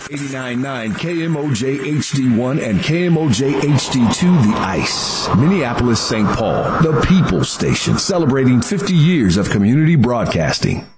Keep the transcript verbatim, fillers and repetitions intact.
eighty-nine point nine K M O J H D one and K M O J H D two, The Ice. Minneapolis, Saint Paul, the People Station, celebrating fifty years of community broadcasting.